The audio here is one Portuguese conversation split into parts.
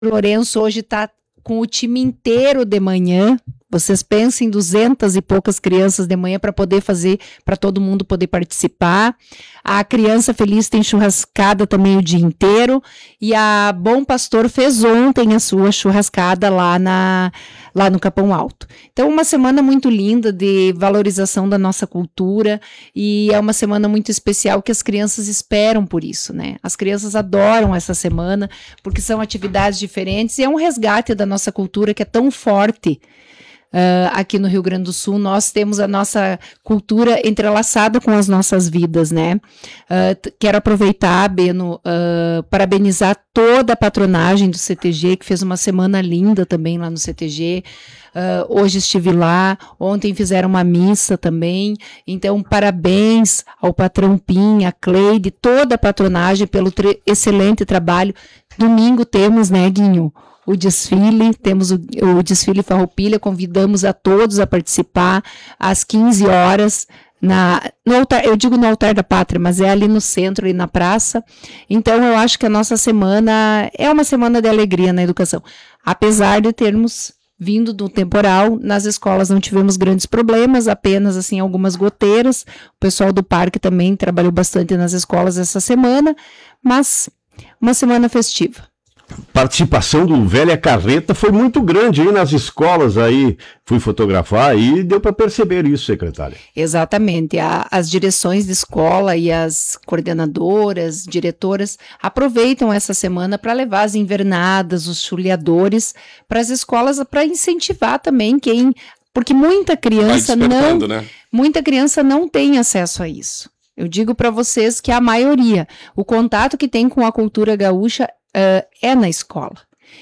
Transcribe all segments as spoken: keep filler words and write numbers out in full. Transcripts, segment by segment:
Lourenço hoje está com o time inteiro de manhã. Vocês pensem em duzentas e poucas crianças de manhã para poder fazer, para todo mundo poder participar. A Criança Feliz tem churrascada também o dia inteiro. E a Bom Pastor fez ontem a sua churrascada lá, na, lá no Capão Alto. Então, uma semana muito linda de valorização da nossa cultura. E é uma semana muito especial que as crianças esperam por isso, né? As crianças adoram essa semana, porque são atividades diferentes e é um resgate da nossa cultura que é tão forte. Uh, aqui no Rio Grande do Sul, nós temos a nossa cultura entrelaçada com as nossas vidas, né? Uh, t- quero aproveitar, Beno, uh, parabenizar toda a patronagem do C T G, que fez uma semana linda também lá no C T G. Uh, hoje estive lá, ontem fizeram uma missa também, então parabéns ao patrão Pim, a Cleide, toda a patronagem pelo tre- excelente trabalho. Domingo temos, né, Guinho? O desfile, temos o, o desfile Farroupilha, convidamos a todos a participar às quinze horas, na, no altar, eu digo no Altar da Pátria, mas é ali no centro, ali na praça. Então eu acho que a nossa semana é uma semana de alegria na educação, apesar de termos vindo do temporal, nas escolas não tivemos grandes problemas, apenas assim algumas goteiras. O pessoal do parque também trabalhou bastante nas escolas essa semana, mas uma semana festiva. Participação do Velha Carreta foi muito grande aí nas escolas aí, fui fotografar e deu para perceber isso, secretária. Exatamente, a, as direções de escola e as coordenadoras, diretoras aproveitam essa semana para levar as invernadas, os chuleadores para as escolas, para incentivar também quem, porque muita criança não, né? muita criança não tem acesso a isso. Eu digo para vocês que a maioria, o contato que tem com a cultura gaúcha Uh, é na escola.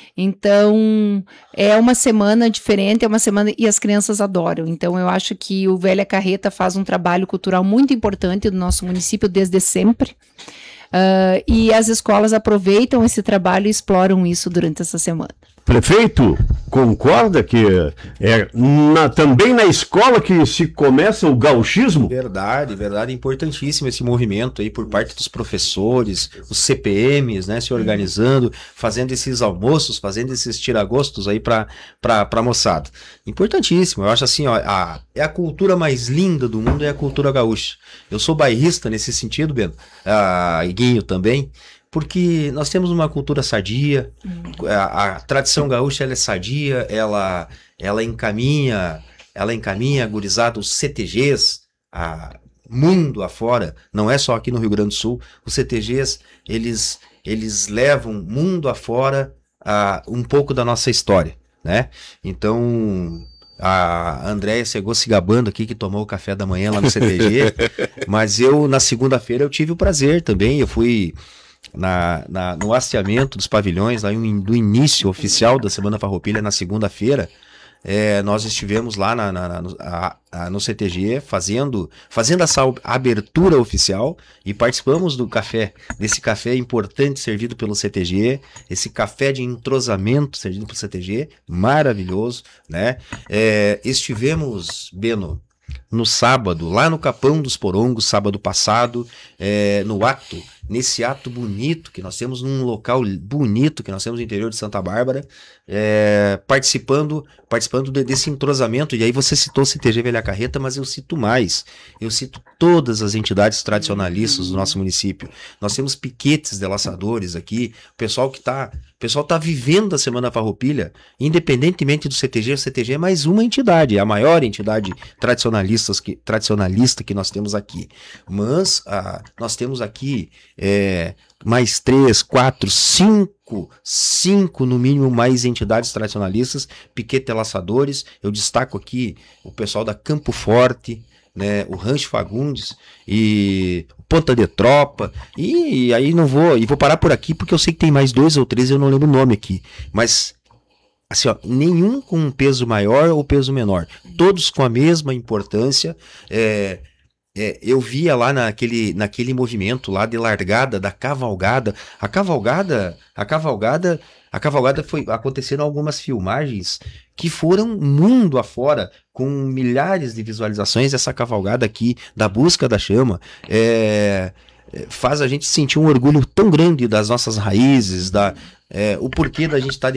Então, é uma semana diferente, é uma semana e as crianças adoram. Então, eu acho que o Velha Carreta faz um trabalho cultural muito importante do nosso município desde sempre. Uh, e as escolas aproveitam esse trabalho e exploram isso durante essa semana. Prefeito, concorda que é na, também na escola que se começa o gauchismo? Verdade, verdade, importantíssimo esse movimento aí por parte dos professores, os C P Ms, né, se organizando, fazendo esses almoços, fazendo esses tiragostos aí para para moçada. Importantíssimo, eu acho assim, ó, a, é a cultura mais linda do mundo, é a cultura gaúcha. Eu sou bairrista nesse sentido, Beno, a Guinho também, porque nós temos uma cultura sadia, a, a tradição gaúcha ela é sadia, ela, ela encaminha, ela encaminha gurizada, os C T Gs, a mundo afora, não é só aqui no Rio Grande do Sul, os C T Gs, eles, eles levam mundo afora a, um pouco da nossa história, né? Então, a Andréia chegou se gabando aqui que tomou o café da manhã lá no C T G, mas eu, na segunda-feira, eu tive o prazer também, eu fui... Na, na, no hasteamento dos pavilhões, lá in, do início oficial da Semana Farroupilha, na segunda-feira, é, nós estivemos lá na, na, na, no, a, a, no C T G fazendo, fazendo essa abertura oficial e participamos do café, desse café importante servido pelo C T G, esse café de entrosamento servido pelo C T G, maravilhoso, né? É, estivemos, Beno, no sábado, lá no Capão dos Porongos, sábado passado, é, no ato, nesse ato bonito que nós temos, num local bonito que nós temos no interior de Santa Bárbara, é, participando, participando de, desse entrosamento. E aí você citou o C T G Velha Carreta, mas eu cito mais, eu cito todas as entidades tradicionalistas do nosso município. Nós temos piquetes de laçadores aqui, o pessoal que está... O pessoal está vivendo a Semana Farroupilha, independentemente do C T G, o C T G é mais uma entidade, é a maior entidade tradicionalista que, tradicionalista que nós temos aqui. Mas ah, nós temos aqui é, mais três, quatro, cinco, cinco no mínimo mais entidades tradicionalistas, piquete laçadores. Eu destaco aqui o pessoal da Campo Forte, né, o Rancho Fagundes e Ponta de Tropa, e, e aí não vou, e vou parar por aqui porque eu sei que tem mais dois ou três, eu não lembro o nome aqui, mas assim, ó, nenhum com um peso maior ou peso menor, todos com a mesma importância. é, é, eu via lá naquele, naquele movimento lá de largada da cavalgada, a cavalgada, a cavalgada, a cavalgada foi, aconteceram algumas filmagens que foram mundo afora, com milhares de visualizações, essa cavalgada aqui da Busca da Chama, é, é, faz a gente sentir um orgulho tão grande das nossas raízes, da, é, o porquê da gente estar tá